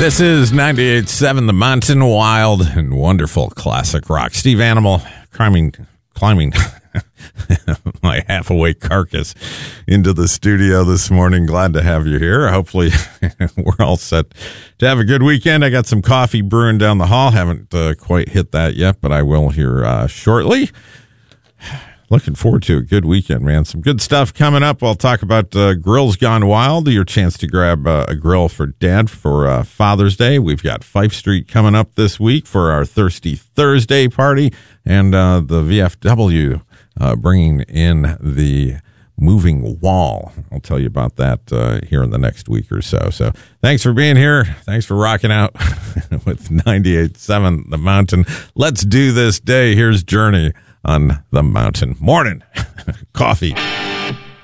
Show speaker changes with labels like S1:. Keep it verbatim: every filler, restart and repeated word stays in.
S1: This is ninety-eight point seven The Mountain, wild and wonderful classic rock. Steve Animal climbing, climbing my half-awake carcass into the studio this morning. Glad to have you here. Hopefully we're all set to have a good weekend. I got some coffee brewing down the hall. Haven't uh, quite hit that yet, but I will here uh, shortly. Looking forward to a good weekend, man. Some good stuff coming up. I'll talk about uh, Grills Gone Wild, your chance to grab uh, a grill for Dad for uh, Father's Day. We've got Fife Street coming up this week for our Thirsty Thursday party, and uh, the V F W uh, bringing in the moving wall. I'll tell you about that uh, here in the next week or so. So thanks for being here. Thanks for rocking out with ninety-eight point seven The Mountain. Let's do this day. Here's Journey on the Mountain. Morning. Coffee.